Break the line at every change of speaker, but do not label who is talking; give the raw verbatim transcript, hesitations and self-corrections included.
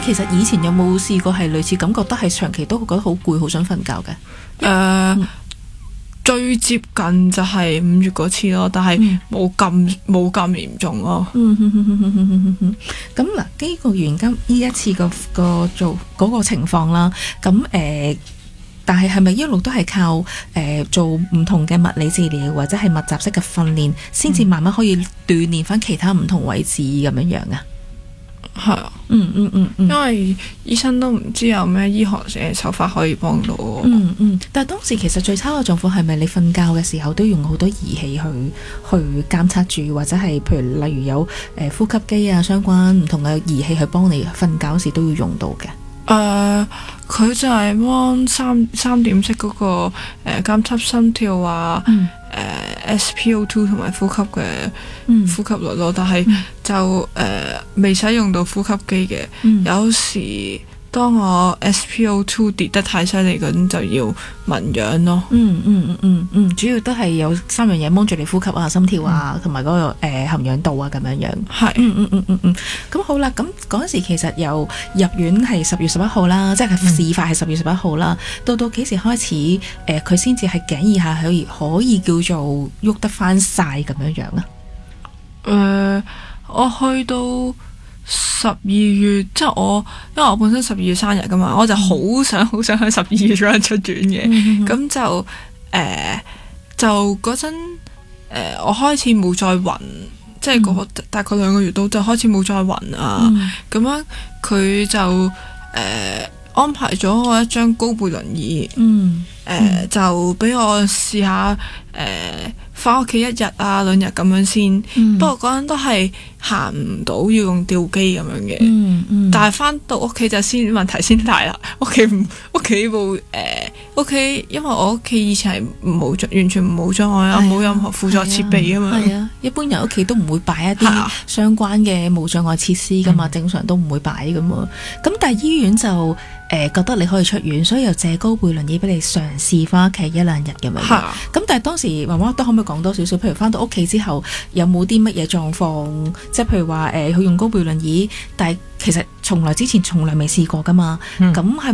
其實以前有冇試過係類似感覺，都係長期都覺得好攰，好想瞓覺嘅？誒、
呃。嗯最接近就係五月嗰次咯，但係冇咁冇咁嚴重咯。
嗯哼哼哼哼哼哼哼。咁嗱，呢個原今呢一次個個做嗰、嗰個情況啦，咁誒、呃，但係係咪一路都係靠誒、呃、做唔同嘅物理治療或者係密集式嘅訓練，先至慢慢可以鍛鍊翻其他唔同位置咁樣樣啊？
係啊，
嗯嗯嗯嗯，
因為醫生都唔知有咩醫學嘅手法可以幫到我。
嗯嗯，但係當時其實最差嘅狀況係咪你瞓覺嘅時候都用好多儀器去去監測住，或者係譬如例如有誒、呃、呼吸機啊相關唔同嘅儀器去幫你瞓覺時都要用到嘅？
誒、呃，佢就係幫三三點式嗰、那個誒、呃、監測心跳啊，誒、嗯呃、S P O 二 同埋呼吸嘅呼吸率咯，嗯、但係就誒未、呃、使用到呼吸機嘅，嗯、有時。當我 S P O 二 跌得太犀利咁，就要聞氧咯。
嗯嗯嗯嗯嗯，主要都係有三樣嘢幫住你呼吸啊、心跳啊，同埋嗰個、呃、含氧度啊咁樣樣。
係是。
嗯嗯嗯嗯嗯。咁好啦，咁嗰陣時其實由入院係十月十一號啦，即係事發係十月十一號啦。嗯、到到幾時開始？誒、呃，佢先至係頸以下可以可以叫做喐得翻晒咁樣樣啊？
誒、呃，我去到。十二月即係我，因為我本身十二月生日噶嘛，我就好想好想喺十二月嗰日出院嘅，咁、嗯、就誒、呃、就嗰陣誒我開始冇再暈，即係嗰大概兩個月到就開始冇再暈啊，咁、嗯、樣佢就誒、呃、安排咗我一張高背輪椅，誒、嗯呃、就俾我試下誒翻屋企一日啊兩日咁樣先，嗯、不過嗰陣都係行唔到，要用吊機咁樣嘅。嗯嗯、但係翻到屋企就先問題先大啦。屋企唔屋企部誒屋企，因為我屋企以前係冇完全冇障礙啊，冇任何輔助設備啊嘛。係啊，
一般人屋企都唔會擺一啲相關嘅無障礙設施噶嘛，啊、正常都唔會擺噶嘛。咁但係醫院就誒、呃、覺得你可以出院，所以又借高背輪椅俾你嘗試翻屋企一兩日咁樣。咁、啊、但係當時媽媽都可唔可以講多少少？譬如翻到屋企之後有冇啲乜嘢狀況？即係譬如話誒，佢、呃、用高背輪椅，但係其實從來之前從來未試過噶嘛。咁係、嗯。